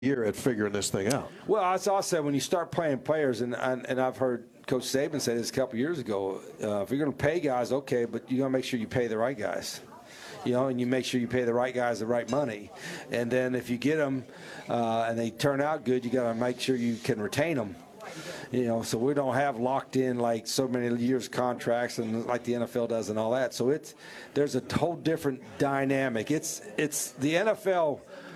year at figuring this thing out. Well, it's also when you start playing players, and I've heard Coach Saban say this a couple years ago, if you're going to pay guys, okay, but you got to make sure you pay the right guys. And you make sure you pay the right guys the right money. And then if you get them and they turn out good, you got to make sure you can retain them. So we don't have locked in like so many years contracts and like the NFL does and all that. So there's a whole different dynamic. It's the NFL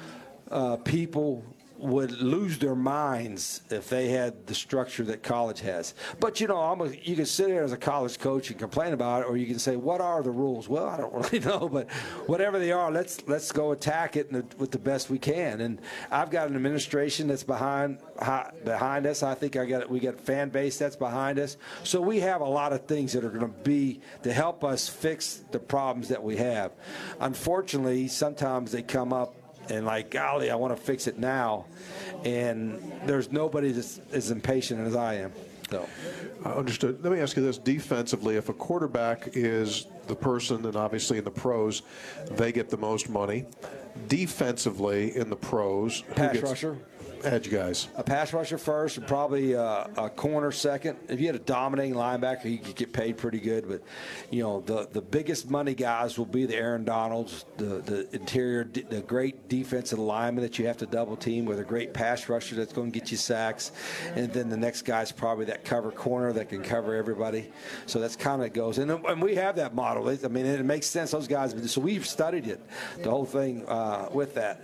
people would lose their minds if they had the structure that college has. But, you can sit here as a college coach and complain about it, or you can say, what are the rules? Well, I don't really know, but whatever they are, let's go attack it with the best we can. And I've got an administration that's behind us. I think we got a fan base that's behind us. So we have a lot of things that are going to be to help us fix the problems that we have. Unfortunately, sometimes they come up and like, golly, I want to fix it now. And there's nobody that's as impatient as I am. So. Understood. Let me ask you this. Defensively, if a quarterback is the person, and obviously in the pros, they get the most money. Defensively in the pros, pass rusher. Edge guys. A pass rusher first, and probably a corner second. If you had a dominating linebacker, you could get paid pretty good. But, the biggest money guys will be the Aaron Donalds, the interior, the great defensive lineman that you have to double team with a great pass rusher that's going to get you sacks. And then the next guy's probably that cover corner that can cover everybody. So that's kind of goes. And we have that model. It makes sense. Those guys. So we've studied it, the whole thing with that.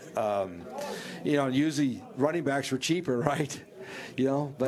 Usually running backs were cheaper, right? But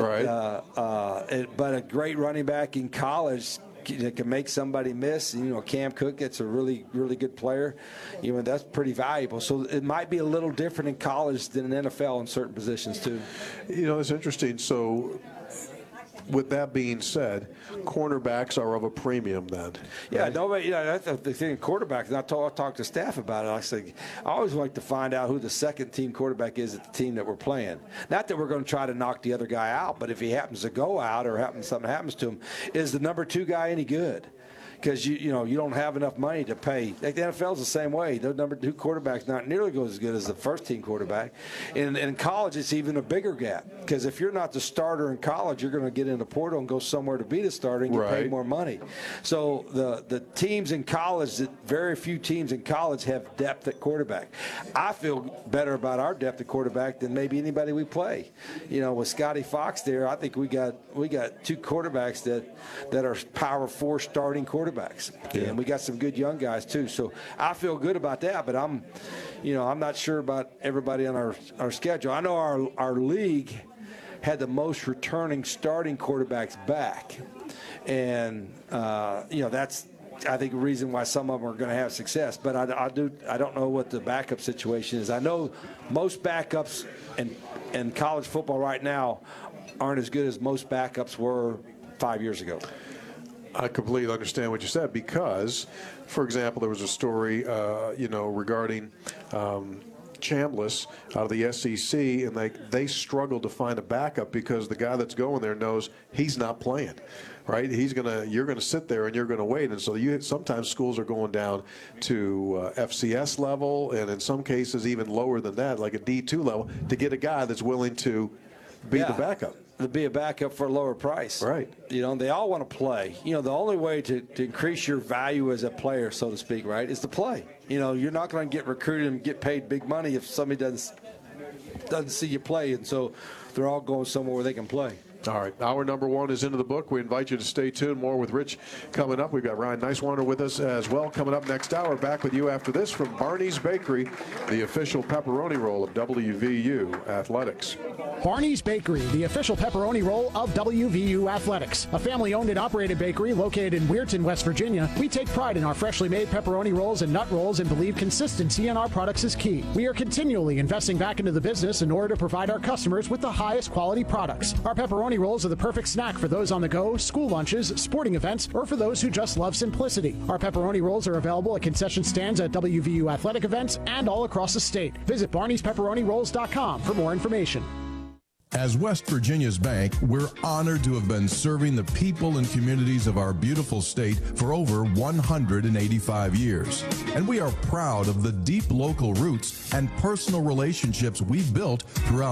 right. But a great running back in college can make somebody miss. Cam Cook gets a really, really good player. That's pretty valuable. So it might be a little different in college than in NFL in certain positions too. It's interesting. So, with that being said, cornerbacks are of a premium then. Yeah, right? nobody. That's the thing. Quarterbacks. And I talk to staff about it. I say I always like to find out who the second team quarterback is at the team that we're playing. Not that we're going to try to knock the other guy out, but if he happens to go out or something happens to him, is the number 2 guy any good? Because you don't have enough money to pay. Like the NFL's the same way. The number 2 quarterback's not nearly as good as the first team quarterback. And in college, it's even a bigger gap. Because if you're not the starter in college, you're going to get in the portal and go somewhere to be the starter and get paid more money. So the teams in college, very few teams in college have depth at quarterback. I feel better about our depth at quarterback than maybe anybody we play. With Scotty Fox there, I think we got 2 quarterbacks that are power 4 starting quarterbacks. Yeah. And we got some good young guys too. So I feel good about that, but I'm not sure about everybody on our schedule. I know our league had the most returning starting quarterbacks back. And that's I think a reason why some of them are going to have success. But I don't know what the backup situation is. I know most backups in college football right now aren't as good as most backups were 5 years ago. I completely understand what you said because, for example, there was a story, regarding Chambliss out of the SEC, and they struggled to find a backup because the guy that's going there knows he's not playing, right? You're gonna sit there and you're gonna wait, and so sometimes schools are going down to FCS level, and in some cases even lower than that, like a D2 level, to get a guy that's willing to be the backup. To be a backup for a lower price. Right. They all want to play. The only way to increase your value as a player, so to speak, right, is to play. You're not going to get recruited and get paid big money if somebody doesn't see you play. And so they're all going somewhere where they can play. All right. Hour number 1 is into the book. We invite you to stay tuned. More with Rich coming up. We've got Ryan Nicewander with us as well coming up next hour. Back with you after this from Barney's Bakery, the official pepperoni roll of WVU Athletics. Barney's Bakery, the official pepperoni roll of WVU Athletics. A family-owned and operated bakery located in Weirton, West Virginia. We take pride in our freshly made pepperoni rolls and nut rolls and believe consistency in our products is key. We are continually investing back into the business in order to provide our customers with the highest quality products. Our pepperoni rolls are the perfect snack for those on the go, school lunches, sporting events, or for those who just love simplicity. Our pepperoni rolls are available at concession stands at WVU athletic events and all across the state. Visit Barney'sPepperoniRolls.com for more information. As West Virginia's bank, we're honored to have been serving the people and communities of our beautiful state for over 185 years. And we are proud of the deep local roots and personal relationships we've built throughout